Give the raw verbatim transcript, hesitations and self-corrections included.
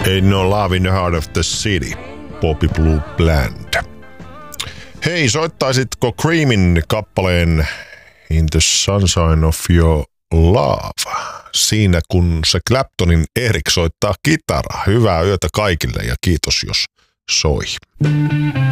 Ain't no love in the heart of the city. Bobby Blue Bland. Hei, soittaisitko Creamin kappaleen In the Sunshine of Your Love? Siinä kun se Claptonin Erik soittaa kitaraa. Hyvää yötä kaikille ja kiitos jos soi.